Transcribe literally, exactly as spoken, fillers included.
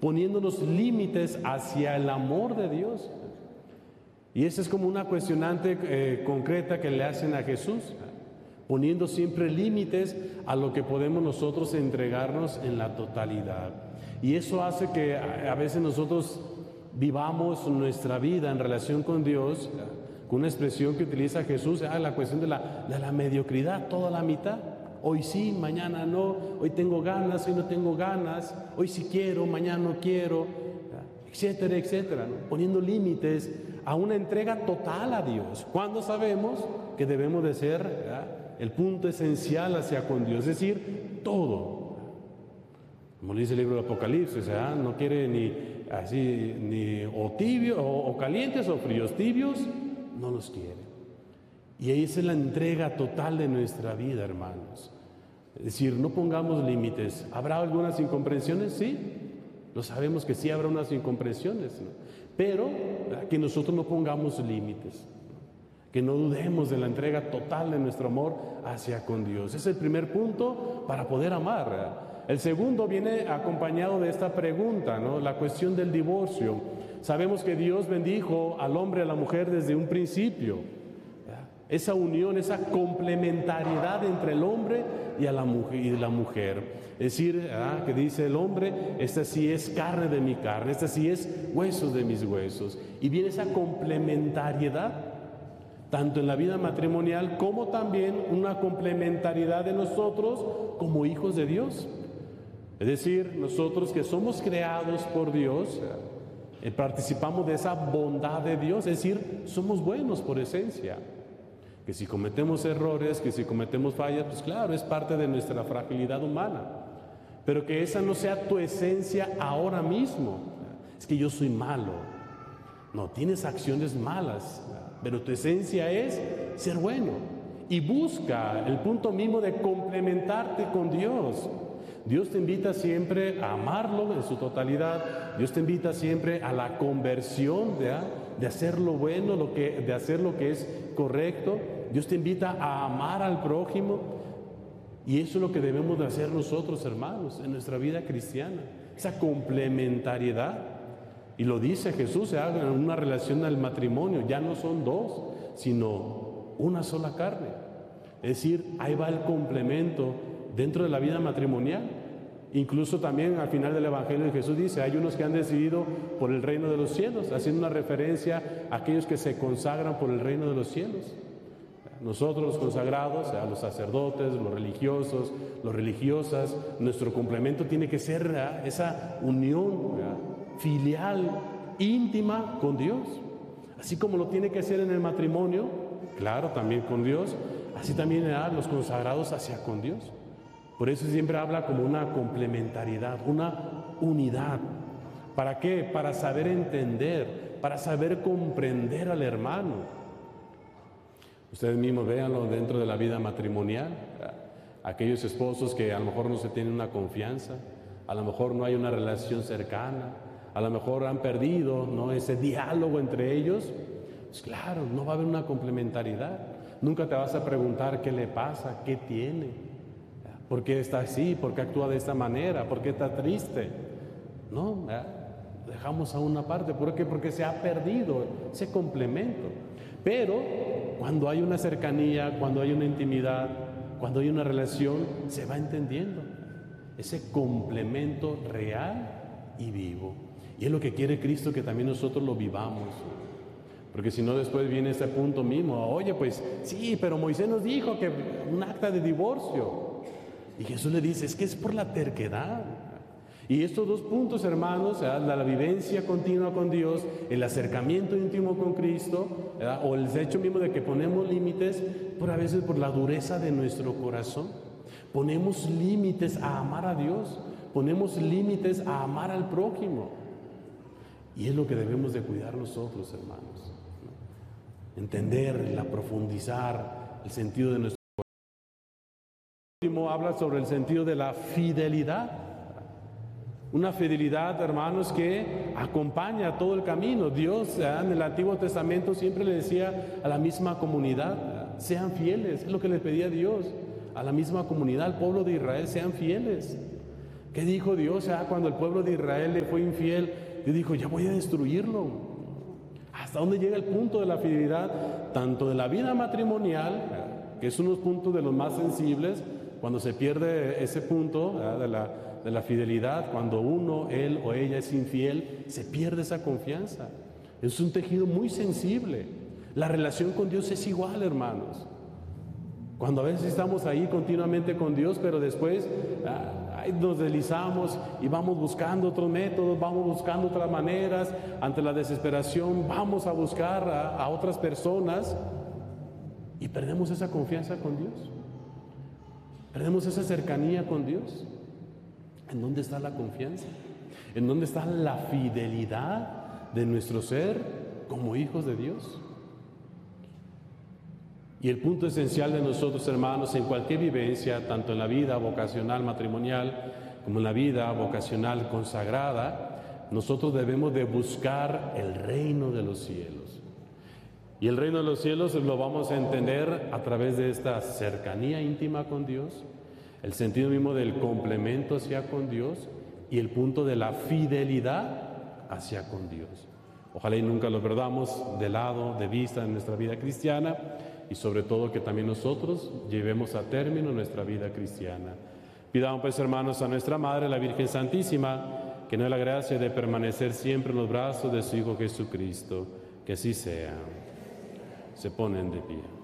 poniéndonos límites hacia el amor de Dios. Y esa es como una cuestionante eh, concreta que le hacen a Jesús, poniendo siempre límites a lo que podemos nosotros entregarnos en la totalidad. Y eso hace que a veces nosotros vivamos nuestra vida en relación con Dios con una expresión que utiliza Jesús, ah, la cuestión de la, de la mediocridad, toda la mitad. Hoy sí, mañana no, hoy tengo ganas, hoy no tengo ganas, hoy sí quiero, mañana no quiero, etcétera, etcétera, ¿no? Poniendo límites a una entrega total a Dios, cuando sabemos que debemos de ser, ¿verdad?, el punto esencial hacia con Dios, es decir, todo. Como dice el libro del Apocalipsis, ¿verdad? No quiere ni así, ni o tibios, o, o calientes o fríos, tibios, no los quiere. Y ahí es la entrega total de nuestra vida, hermanos. Es decir, no pongamos límites. ¿Habrá algunas incomprensiones? Sí, lo sabemos que sí habrá unas incomprensiones, ¿no? Pero ¿verdad?, que nosotros no pongamos límites, que no dudemos de la entrega total de nuestro amor hacia con Dios. Ese es el primer punto para poder amar, ¿verdad? El segundo viene acompañado de esta pregunta, ¿no?, la cuestión del divorcio. Sabemos que Dios bendijo al hombre y a la mujer desde un principio, ¿verdad?, esa unión, esa complementariedad entre el hombre y, a la, mujer, y la mujer. Es decir, ¿verdad?, que dice el hombre, esta sí es carne de mi carne, esta sí es huesos de mis huesos. Y viene esa complementariedad tanto en la vida matrimonial como también una complementariedad de nosotros como hijos de Dios. Es decir, nosotros que somos creados por Dios, eh, participamos de esa bondad de Dios, es decir, somos buenos por esencia. Que si cometemos errores, que si cometemos fallas, pues claro, es parte de nuestra fragilidad humana. Pero que esa no sea tu esencia ahora mismo. Es que yo soy malo. No, tienes acciones malas, pero tu esencia es ser bueno. Y busca el punto mismo de complementarte con Dios. Dios te invita siempre a amarlo en su totalidad. Dios te invita siempre a la conversión de, de hacer lo bueno, lo que, de hacer lo que es correcto. Dios te invita a amar al prójimo. Y eso es lo que debemos de hacer nosotros, hermanos, en nuestra vida cristiana. Esa complementariedad. Y lo dice Jesús, en una relación al matrimonio, ya no son dos, sino una sola carne. Es decir, ahí va el complemento dentro de la vida matrimonial. Incluso también al final del Evangelio de Jesús dice, hay unos que han decidido por el reino de los cielos, haciendo una referencia a aquellos que se consagran por el reino de los cielos. Nosotros los consagrados, a los sacerdotes, los religiosos, los religiosas, nuestro complemento tiene que ser ¿verdad?, esa unión ¿verdad?, filial, íntima con Dios. Así como lo tiene que ser en el matrimonio, claro, también con Dios, así también ¿verdad?, los consagrados hacia con Dios. Por eso siempre habla como una complementariedad, una unidad. ¿Para qué? Para saber entender, para saber comprender al hermano. Ustedes mismos véanlo dentro de la vida matrimonial. Aquellos esposos que a lo mejor no se tienen una confianza, a lo mejor no hay una relación cercana, a lo mejor han perdido ¿no?, ese diálogo entre ellos. Pues claro, no va a haber una complementariedad. Nunca te vas a preguntar qué le pasa, qué tiene, por qué está así, por qué actúa de esta manera, por qué está triste. No, ¿verdad?, dejamos a una parte. ¿Por qué? Porque se ha perdido ese complemento. Pero cuando hay una cercanía, cuando hay una intimidad, cuando hay una relación, se va entendiendo ese complemento real y vivo. Y es lo que quiere Cristo, que también nosotros lo vivamos. Porque si no, después viene ese punto mismo. Oye, pues sí, pero Moisés nos dijo que un acta de divorcio. Y Jesús le dice, es que es por la terquedad. Y estos dos puntos, hermanos, ¿verdad?, la vivencia continua con Dios, el acercamiento íntimo con Cristo, ¿verdad?, o el hecho mismo de que ponemos límites, por a veces por la dureza de nuestro corazón. Ponemos límites a amar a Dios, ponemos límites a amar al prójimo. Y es lo que debemos de cuidar nosotros, hermanos, ¿no? Entender, la profundizar el sentido de nuestro corazón. El último habla sobre el sentido de la fidelidad. Una fidelidad, hermanos, que acompaña todo el camino. Dios ¿eh? en el Antiguo Testamento siempre le decía a la misma comunidad, sean fieles, es lo que le pedía Dios, a la misma comunidad, al pueblo de Israel, sean fieles. ¿Qué dijo Dios? Ah, cuando el pueblo de Israel le fue infiel, Dios dijo, ya voy a destruirlo. ¿Hasta dónde llega el punto de la fidelidad? Tanto de la vida matrimonial, que es uno de los puntos de los más sensibles, cuando se pierde ese punto de la, de la fidelidad, cuando uno, él o ella es infiel, se pierde esa confianza. Es un tejido muy sensible. La relación con Dios es igual, hermanos. Cuando a veces estamos ahí continuamente con Dios, pero después ah, nos deslizamos y vamos buscando otros métodos, vamos buscando otras maneras, ante la desesperación vamos a buscar a, a otras personas y perdemos esa confianza con Dios, perdemos esa cercanía con Dios. ¿En dónde está la confianza? ¿En dónde está la fidelidad de nuestro ser como hijos de Dios? Y el punto esencial de nosotros, hermanos, en cualquier vivencia, tanto en la vida vocacional matrimonial como en la vida vocacional consagrada, nosotros debemos de buscar el reino de los cielos. Y el reino de los cielos lo vamos a entender a través de esta cercanía íntima con Dios, el sentido mismo del complemento hacia con Dios y el punto de la fidelidad hacia con Dios. Ojalá y nunca lo perdamos de lado, de vista en nuestra vida cristiana, y sobre todo que también nosotros llevemos a término nuestra vida cristiana. Pidamos pues, hermanos, a nuestra Madre, la Virgen Santísima, que nos dé la gracia de permanecer siempre en los brazos de su Hijo Jesucristo. Que así sea. Se ponen de pie.